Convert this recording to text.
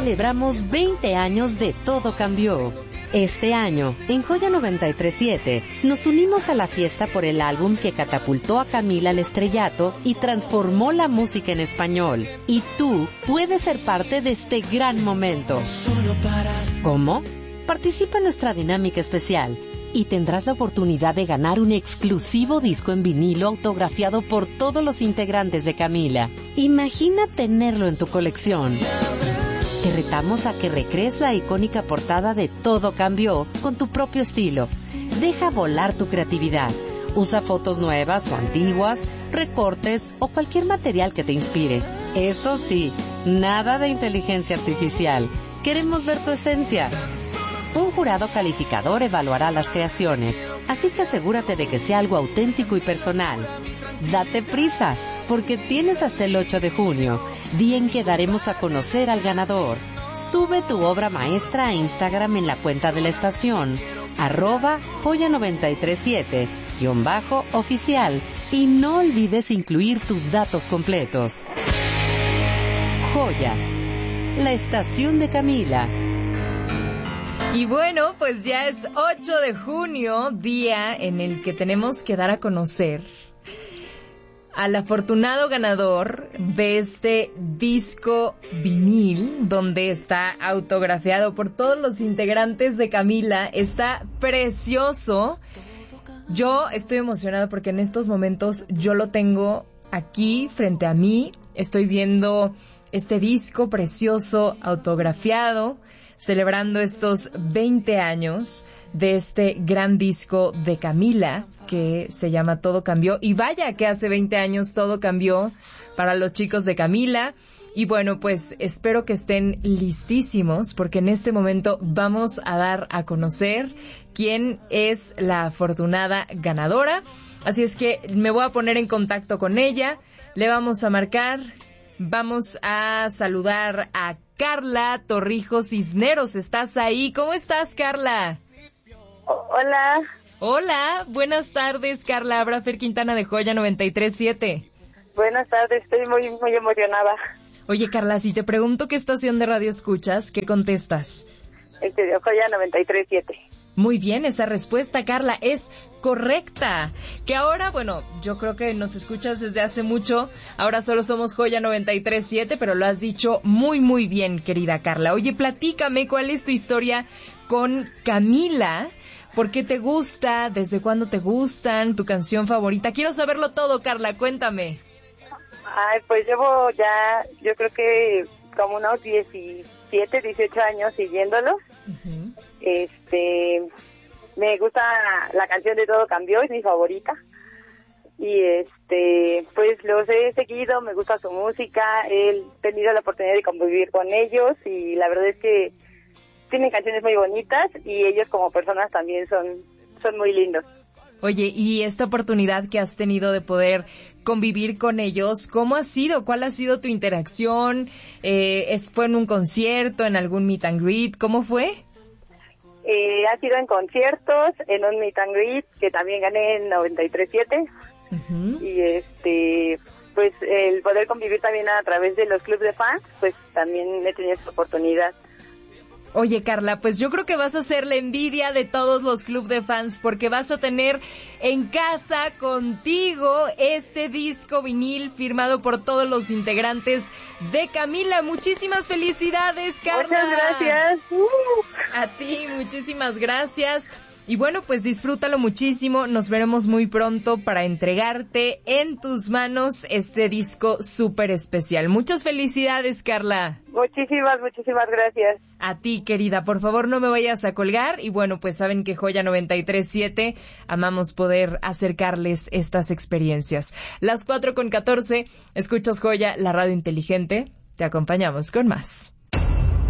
celebramos 20 años de Todo Cambió. Este año, en Joya 93.7, nos unimos a la fiesta por el álbum que catapultó a Camila al estrellato y transformó la música en español. Y tú puedes ser parte de este gran momento. ¿Cómo? Participa en nuestra dinámica especial y tendrás la oportunidad de ganar un exclusivo disco en vinilo autografiado por todos los integrantes de Camila. Imagina tenerlo en tu colección. Te retamos a que recrees la icónica portada de Todo Cambió con tu propio estilo. Deja volar tu creatividad. Usa fotos nuevas o antiguas, recortes o cualquier material que te inspire. Eso sí, nada de inteligencia artificial. Queremos ver tu esencia. Un jurado calificador evaluará las creaciones, así que asegúrate de que sea algo auténtico y personal. Date prisa, porque tienes hasta el 8 de junio, día en que daremos a conocer al ganador. Sube tu obra maestra a Instagram en la cuenta de la estación, @joya937_oficial, y no olvides incluir tus datos completos. Joya, la estación de Camila. Y bueno, pues ya es 8 de junio, día en el que tenemos que dar a conocer al afortunado ganador de este disco vinil, donde está autografiado por todos los integrantes de Camila. Está precioso. Yo estoy emocionada porque en estos momentos yo lo tengo aquí frente a mí. Estoy viendo este disco precioso autografiado, celebrando estos 20 años de este gran disco de Camila, que se llama Todo Cambió. Y vaya que hace 20 años todo cambió para los chicos de Camila. Y bueno, pues espero que estén listísimos, porque en este momento vamos a dar a conocer quién es la afortunada ganadora. Así es que me voy a poner en contacto con ella, le vamos a marcar, vamos a saludar a Carla Torrijos Cisneros. ¿Estás ahí? ¿Cómo estás, Carla? Hola. Hola, buenas tardes, Carla. Habla Fer Quintana de Joya 93.7. Buenas tardes, estoy muy emocionada. Oye, Carla, si te pregunto qué estación de radio escuchas, ¿qué contestas? De Joya 93.7. Muy bien, esa respuesta, Carla, es correcta. Que ahora, bueno, yo creo que nos escuchas desde hace mucho. Ahora solo somos Joya 93.7, pero lo has dicho muy bien, querida Carla. Oye, platícame, ¿cuál es tu historia con Camila? ¿Por qué te gusta? ¿Desde cuándo te gustan? ¿Tu canción favorita? Quiero saberlo todo, Carla, cuéntame. Ay, pues llevo ya, yo creo que como unos 17, 18 años siguiéndolo. Uh-huh. Me gusta la canción de Todo Cambió, es mi favorita. Y pues los he seguido, me gusta su música, he tenido la oportunidad de convivir con ellos y la verdad es que tienen canciones muy bonitas y ellos como personas también son muy lindos. Oye, y esta oportunidad que has tenido de poder convivir con ellos, ¿cómo ha sido? ¿Cuál ha sido tu interacción? ¿Fue en un concierto, en algún meet and greet? ¿Cómo fue? Ha sido en conciertos, en un meet and greet que también gané en 93.7. Uh-huh. Y pues el poder convivir también a través de los clubs de fans, pues también he tenido esta oportunidad. Oye, Carla, pues yo creo que vas a ser la envidia de todos los club de fans, porque vas a tener en casa contigo este disco vinil firmado por todos los integrantes de Camila. Muchísimas felicidades, Carla. Muchas gracias. A ti, muchísimas gracias. Y bueno, pues disfrútalo muchísimo. Nos veremos muy pronto para entregarte en tus manos este disco súper especial. Muchas felicidades, Carla. Muchísimas gracias. A ti, querida. Por favor, no me vayas a colgar. Y bueno, pues saben que Joya 93.7 amamos poder acercarles estas experiencias. Las 4:14, escuchas Joya, la radio inteligente. Te acompañamos con más.